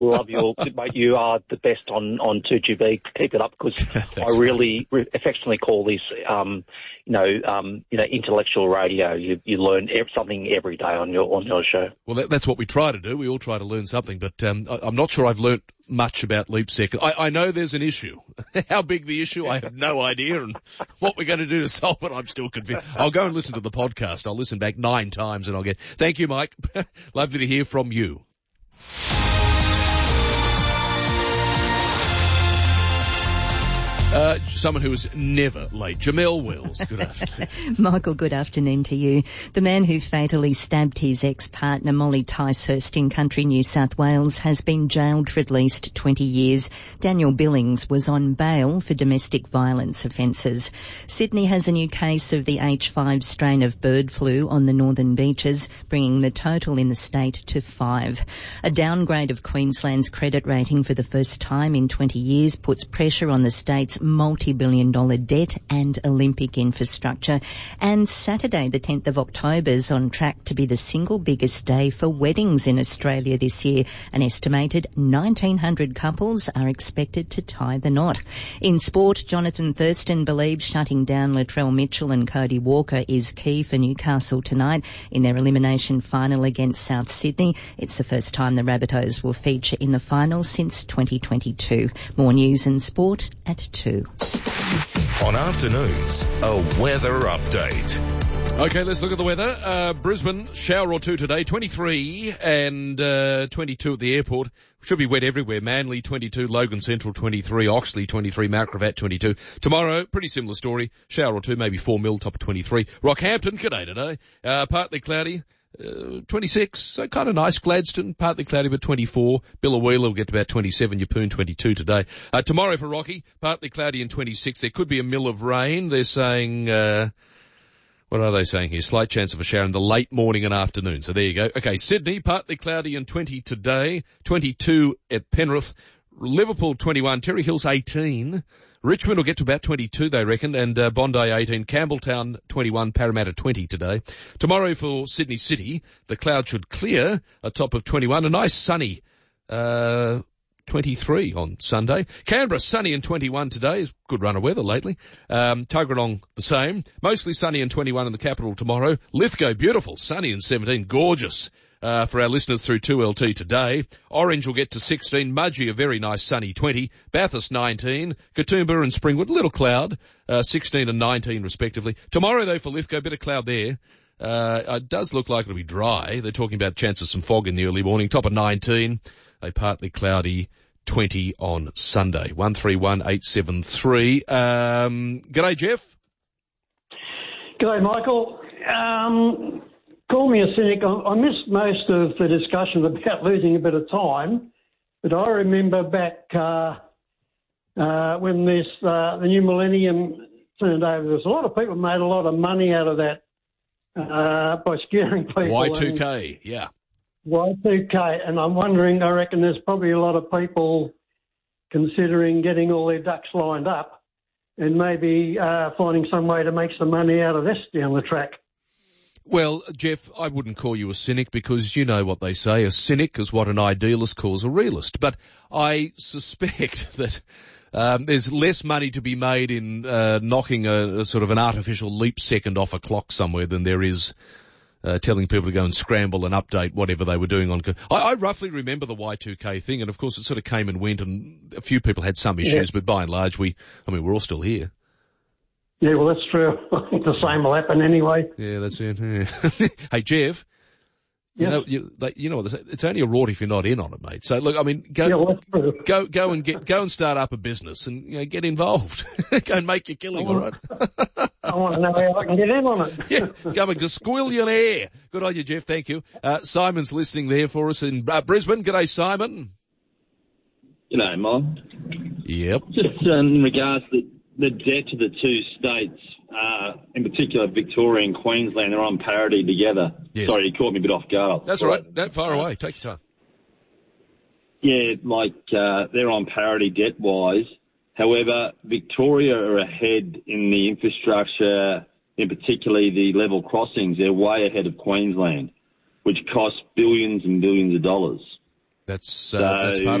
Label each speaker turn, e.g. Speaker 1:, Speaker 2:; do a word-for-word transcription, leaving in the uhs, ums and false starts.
Speaker 1: Love you all, mate. You are the best on, on two G B. Keep it up, because I really re- affectionately call this, um, you know, um, you know, intellectual radio. You you learn ev- something every day on your on your show.
Speaker 2: Well, that, that's what we try to do. We all try to learn something, but um, I, I'm not sure I've learnt much about Leap Second. I, I know there's an issue. How big the issue, I have no idea, and what we're going to do to solve it, I'm still convinced. I'll go and listen to the podcast. I'll listen back nine times, and I'll get. Thank you, Mike. Lovely to hear from you. Uh, someone who is never late. Jamelle Wells, good afternoon.
Speaker 3: Michael, good afternoon to you. The man who fatally stabbed his ex-partner Molly Ticehurst in country New South Wales has been jailed for at least twenty years. Daniel Billings was on bail for domestic violence offences. Sydney has a new case of the H five strain of bird flu on the northern beaches, bringing the total in the state to five. A downgrade of Queensland's credit rating for the first time in twenty years puts pressure on the state's multi-billion dollar debt and Olympic infrastructure. And Saturday, the tenth of October, is on track to be the single biggest day for weddings in Australia this year. An estimated nineteen hundred couples are expected to tie the knot. In sport, Jonathan Thurston believes shutting down Latrell Mitchell and Cody Walker is key for Newcastle tonight in their elimination final against South Sydney. It's the first time the Rabbitohs will feature in the final since twenty twenty-two. More news and sport at two.
Speaker 4: On afternoons, a weather update.
Speaker 2: Okay, let's look at the weather. Uh, Brisbane, shower or two today, twenty-three and uh, twenty-two at the airport. Should be wet everywhere. Manly, twenty-two, Logan Central, twenty-three, Oxley, twenty-three, Mount Gravatt, twenty-two. Tomorrow, pretty similar story. Shower or two, maybe four mil, top of twenty-three. Rockhampton, g'day today. Uh, partly cloudy. Uh, twenty-six, so kind of nice. Gladstone, partly cloudy, but twenty-four. Billawheeler will get to about twenty-seven. Yeppoon, twenty-two today. Uh, tomorrow for Rocky, partly cloudy and twenty-six. There could be a mill of rain. They're saying, uh, what are they saying here? Slight chance of a shower in the late morning and afternoon. So there you go. Okay, Sydney, partly cloudy and twenty today. twenty-two at Penrith. Liverpool, twenty-one. Terry Hills, eighteen. Richmond will get to about twenty-two, they reckon, and uh, Bondi eighteen, Campbelltown twenty-one, Parramatta twenty today. Tomorrow for Sydney City, the cloud should clear, a top of twenty-one, a nice sunny uh twenty-three on Sunday. Canberra, sunny and twenty-one today, good run of weather lately. Um, Tuggeranong, the same, mostly sunny and twenty-one in the capital tomorrow. Lithgow, beautiful, sunny and seventeen, gorgeous. Uh, for our listeners through two L T today. Orange will get to sixteen. Mudgee, a very nice sunny twenty. Bathurst, nineteen. Katoomba and Springwood, little cloud, uh, sixteen and nineteen respectively. Tomorrow, though, for Lithgow, bit of cloud there. Uh, it does look like it'll be dry. They're talking about the chance of some fog in the early morning. Top of nineteen. A partly cloudy twenty on Sunday. one three one eight seven three. Um, g'day, Jeff.
Speaker 5: G'day, Michael. Um... Call me a cynic. I missed most of the discussion about losing a bit of time, but I remember back uh, uh, when this uh, the new millennium turned over, there was a lot of people made a lot of money out of that uh, by scaring people.
Speaker 2: Y two K, yeah.
Speaker 5: Y two K, and I'm wondering, I reckon there's probably a lot of people considering getting all their ducks lined up and maybe uh, finding some way to make some money out of this down the track.
Speaker 2: Well, Jeff, I wouldn't call you a cynic because you know what they say. A cynic is what an idealist calls a realist. But I suspect that um, there's less money to be made in uh, knocking a, a sort of an artificial leap second off a clock somewhere than there is uh, telling people to go and scramble and update whatever they were doing on. I, I roughly remember the Y two K thing, and of course it sort of came and went, and a few people had some issues, yeah. But by and large, we, I mean, we're all still here.
Speaker 5: Yeah, well, that's true. I think the same will happen anyway.
Speaker 2: Yeah, that's it. Yeah. Hey, Jeff. You
Speaker 5: yes.
Speaker 2: know, you, like, you know what? It's only a rort if you're not in on it, mate. So look, I mean, go,
Speaker 5: yeah, well, that's true.
Speaker 2: go, go and get, go and start up a business and you know, get involved. Go and make your killing, all right?
Speaker 5: I want to know how I can get in on it.
Speaker 2: Yeah, go and squillionaire. Good on you, Jeff. Thank you. Uh, Simon's listening there for us in uh, Brisbane. G'day, Simon.
Speaker 6: G'day, Mom.
Speaker 2: Yep.
Speaker 6: Just um, in regards to the debt to the two states, uh, in particular Victoria and Queensland, they're on parity together.
Speaker 2: Yes.
Speaker 6: Sorry, you caught me a bit off guard.
Speaker 2: That's all right. That far away. Take your time.
Speaker 6: Yeah, like uh, they're on parity debt-wise. However, Victoria are ahead in the infrastructure, in particularly the level crossings. They're way ahead of Queensland, which costs billions and billions of dollars.
Speaker 2: That's uh,
Speaker 6: So-
Speaker 2: that's part